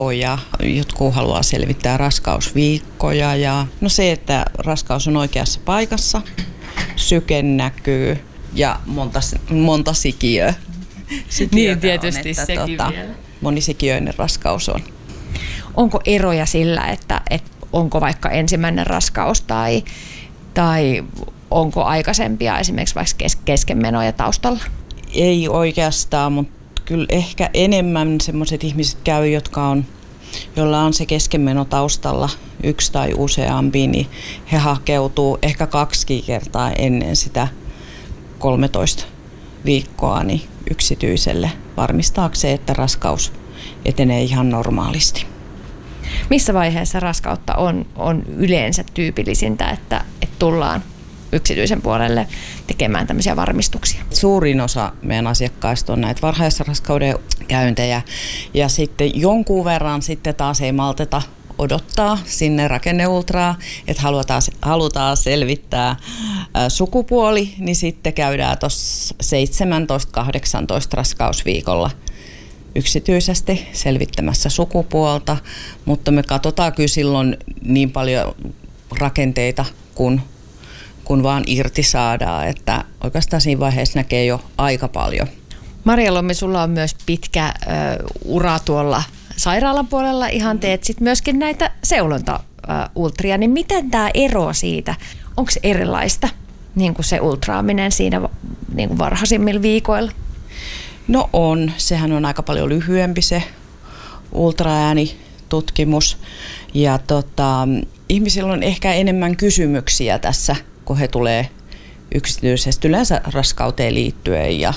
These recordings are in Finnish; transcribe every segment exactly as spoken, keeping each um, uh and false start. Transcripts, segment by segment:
Ja jotkut haluaa selvittää raskausviikkoja ja no se, että raskaus on oikeassa paikassa, syke näkyy ja monta, monta sikiöä. Niin tietysti on, että sekin tota, vielä. Monisikiöinen raskaus on. Onko eroja sillä, että, että onko vaikka ensimmäinen raskaus tai, tai onko aikaisempia esimerkiksi vaikka kes- keskenmenoja taustalla? Ei oikeastaan, mutta kyllä ehkä enemmän sellaiset ihmiset käy, jotka on, joilla on se keskenmeno taustalla yksi tai useampi, niin he hakeutuu ehkä kaksi kertaa ennen sitä kolmetoista viikkoa niin yksityiselle varmistaakseen, että raskaus etenee ihan normaalisti. Missä vaiheessa raskautta on, on yleensä tyypillisintä, että, että tullaan yksityisen puolelle tekemään tämmöisiä varmistuksia? Suurin osa meidän asiakkaista on näitä varhaisraskauden käyntejä ja sitten jonkun verran sitten taas ei malteta odottaa sinne rakenneultraa, että halutaan, halutaan selvittää ä, sukupuoli, niin sitten käydään tuossa seitsemäntoista kahdeksantoista raskausviikolla yksityisesti selvittämässä sukupuolta, mutta me katsotaan kyllä silloin niin paljon rakenteita, kun kun vaan irti saadaan, että oikeastaan siinä vaiheessa näkee jo aika paljon. Maria Lommi, sulla on myös pitkä ö, ura tuolla sairaalan puolella, ihan teet sit myöskin näitä seulonta-ultria, niin miten tämä ero siitä, onko se erilaista niin kuin se ultraaminen siinä niin kuin varhaisimmilla viikoilla? No on, sehän on aika paljon lyhyempi se ultraäänitutkimus ja tota, ihmisillä on ehkä enemmän kysymyksiä tässä, kun he tulee yksityisesti yleensä raskauteen liittyen ja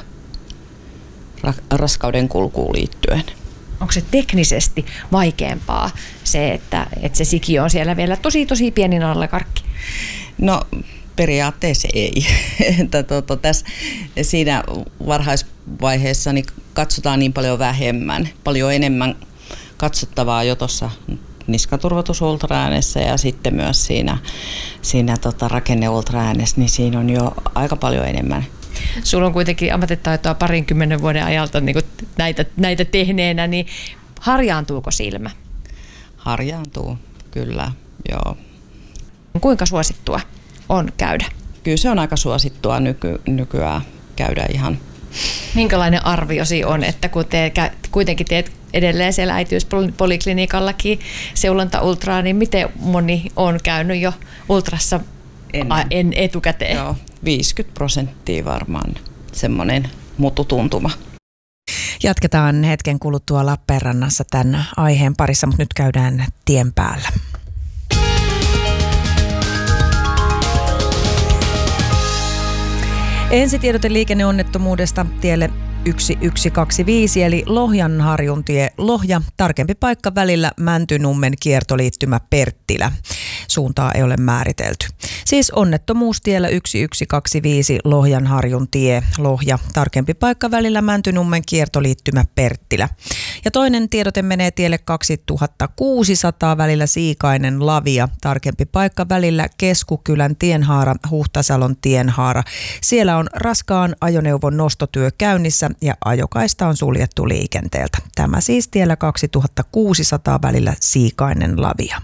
ra- raskauden kulkuun liittyen. Onko se teknisesti vaikeampaa se, että, että se sikiö on siellä vielä tosi tosi pieni nallekarkki? No periaatteessa ei. että tuota, tässä, siinä varhaisvaiheessa niin katsotaan niin paljon vähemmän, paljon enemmän katsottavaa jo tuossa niskaturvotusultraäänessä ja sitten myös siinä, siinä tota rakenneultraäänessä, niin siinä on jo aika paljon enemmän. Sulla on kuitenkin ammattitaitoa parinkymmenen vuoden ajalta niin kuin näitä, näitä tehneenä, niin harjaantuuko silmä? Harjaantuu, kyllä, joo. Kuinka suosittua on käydä? Kyllä se on aika suosittua nyky, nykyään käydä ihan. Minkälainen arviosi on, että kun te kuitenkin teet edelleen siellä äitiyspoliklinikallakin seulonta-ultraa, niin miten moni on käynyt jo ultrassa en etukäteen? Joo, viisikymmentä prosenttia varmaan semmoinen mututuntuma. Jatketaan hetken kuluttua Lappeenrannassa tämän aiheen parissa, mutta nyt käydään tien päällä. Ensitiedote liikenneonnettomuudesta tielle yksi yksi kaksi viisi eli Lohjanharjuntie Lohja, tarkempi paikka välillä Mäntynummen kiertoliittymä Perttilä. Suuntaa ei ole määritelty. Siis onnettomuus tiellä yksi yksi kaksi viisi Lohjanharjuntie Lohja, tarkempi paikka välillä Mäntynummen kiertoliittymä Perttilä. Ja toinen tiedote menee tielle kaksituhattakuusisataa välillä Siikainen Lavia, tarkempi paikka välillä Keskukylän tienhaara Huhtasalon tienhaara. Siellä on raskaan ajoneuvon nostotyö käynnissä ja ajokaista on suljettu liikenteeltä. Tämä siis tiellä kaksituhattakuusisataa välillä Siikainen Lavia.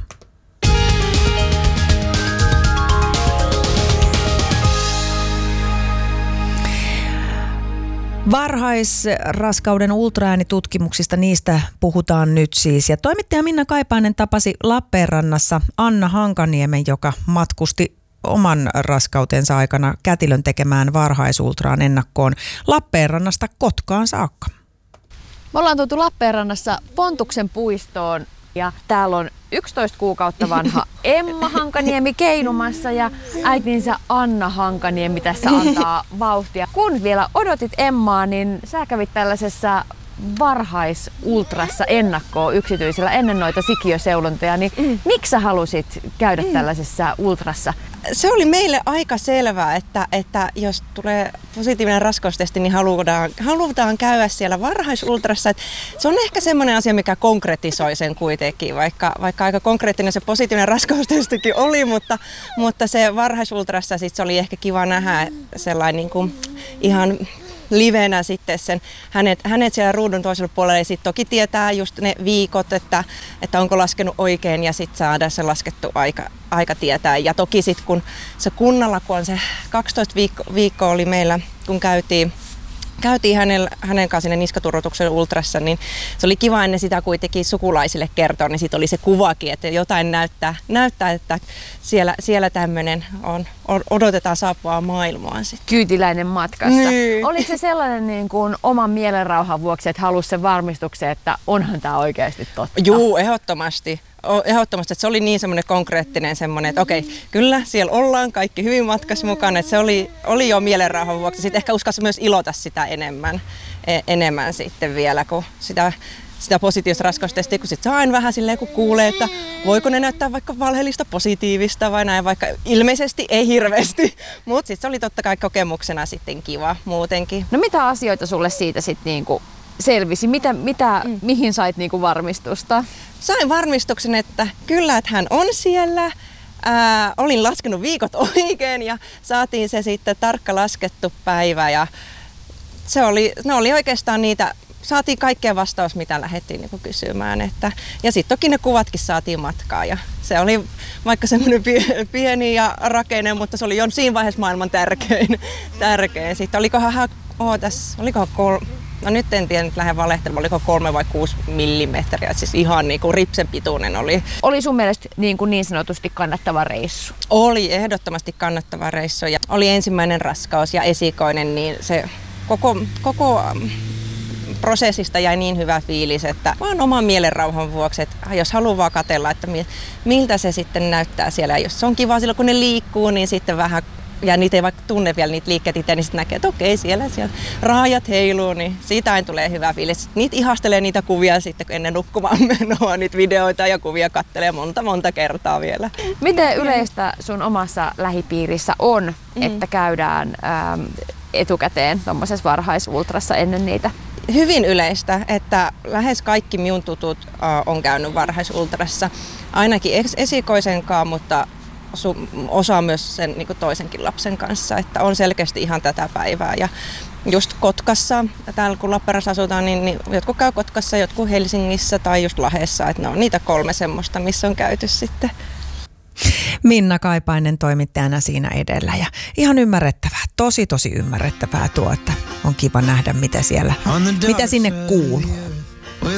Varhaisraskauden ultraäänitutkimuksista, niistä puhutaan nyt siis. Ja toimittaja Minna Kaipainen tapasi Lappeenrannassa Anna Hankaniemen, joka matkusti oman raskautensa aikana kätilön tekemään varhaisultraan ennakkoon Lappeenrannasta Kotkaan saakka. Me ollaan tultu Lappeenrannassa Pontuksen puistoon ja täällä on yksitoista kuukautta vanha Emma Hankaniemi keinumassa ja äitinsä Anna Hankaniemi tässä antaa vauhtia. Kun vielä odotit Emmaa, niin sä kävit tällaisessa varhaisultrassa ennakkoon yksityisellä ennen noita sikiöseulontoja, niin mm. miksi sä halusit käydä mm. tällaisessa ultrassa? Se oli meille aika selvää, että, että jos tulee positiivinen raskaustesti, niin halutaan, halutaan käydä siellä varhaisultrassa. Että se on ehkä semmoinen asia, mikä konkretisoi sen kuitenkin, vaikka, vaikka aika konkreettinen se positiivinen raskaustestikin oli, mutta, mutta se varhaisultrassa sit se oli ehkä kiva nähdä sellainen niin kuin ihan livenä sitten sen, hänet, hänet siellä ruudun toisella puolella ja sitten toki tietää just ne viikot, että, että onko laskenut oikein ja sitten saadaan se laskettu aika, aika tietää. Ja toki sitten kun se kunnalla, kun on se kaksitoista viikko, viikko oli meillä, kun käytiin, Käytiin hänen, hänen kanssa sinne niskaturvotuksen ultrassa, niin se oli kiva ennen sitä kuitenkin sukulaisille kertoa, niin sitten oli se kuvakin, että jotain näyttää, näyttää että siellä, siellä tämmöinen on, odotetaan saapua maailmaan sitten. Kyytiläinen matkassa. Niin. Oliko se sellainen niin kuin oman mielenrauhan vuoksi, että halusi sen varmistuksen, että onhan tämä oikeasti totta? Juu, ehdottomasti. Ehdottomasti, että se oli niin semmoinen konkreettinen semmoinen, että okei, kyllä siellä ollaan kaikki hyvin matkassa mukana, että se oli, oli jo mielenrauhan vuoksi. Sitten ehkä uskalsi myös ilota sitä enemmän, enemmän sitten vielä, kun sitä, sitä positiivista raskaustestiä, kun sitten sain vähän silleen, kun kuulee, että voiko ne näyttää vaikka valheellista positiivista vai näin, vaikka ilmeisesti ei hirveästi, mutta sitten se oli totta kai kokemuksena sitten kiva muutenkin. No mitä asioita sulle siitä sitten niinku selvisi? Mitä, mitä, mm. Mihin sait niinku varmistusta? Sain varmistuksen, että kyllä, että hän on siellä. Ää, olin laskenut viikot oikein ja saatiin se sitten tarkka laskettu päivä. Ja se oli, ne oli oikeastaan niitä, saatiin kaikkea vastaus, mitä lähdettiin niin kuin kysymään. Että, ja sitten toki ne kuvatkin saatiin matkaa. Ja se oli vaikka semmoinen pieni ja rakenne, mutta se oli jo siinä vaiheessa maailman tärkein. tärkein. Sitten olikohan, oh, tässä, olikohan kolme. No nyt en tiedä, nyt lähden valehtelemaan, oliko kolme vai kuusi millimetriä, siis ihan niin kuin ripsen pituinen oli. Oli sun mielestä niin, kuin niin sanotusti kannattava reissu? Oli ehdottomasti kannattava reissu ja oli ensimmäinen raskaus ja esikoinen, niin se koko, koko prosessista jäi niin hyvä fiilis, että vaan oman mielenrauhan vuoksi, että jos haluaa vaan katsella, että miltä se sitten näyttää siellä. Jos se on kiva silloin, kun ne liikkuu, niin sitten vähän ja niitä ei vaikka tunne vielä niitä liikkeitä itse, niin sitten näkee, että okei, siellä, siellä raajat heiluu, niin siitä aina tulee hyvä fiilis. Niitä ihastelee niitä kuvia sitten ennen nukkumaan menoa, niitä videoita ja kuvia kattelee monta monta kertaa vielä. Miten yleistä sun omassa lähipiirissä on, mm. että käydään äm, etukäteen tuommoisessa varhaisultrassa ennen niitä? Hyvin yleistä, että lähes kaikki minun tutut äh, on käynyt varhaisultrassa, ainakin esikoisenkaan, mutta osaa myös sen niin kuin toisenkin lapsen kanssa, että on selkeästi ihan tätä päivää. Ja just Kotkassa, täällä kun Lappeenrannassa asutaan, niin, niin jotkut käy Kotkassa, jotkut Helsingissä tai just Lahdessa, että ne on niitä kolme semmoista, missä on käyty sitten. Minna Kaipainen toimittajana siinä edellä ja ihan ymmärrettävää, tosi tosi ymmärrettävää tuo, että on kiva nähdä mitä siellä, mitä sinne kuuluu.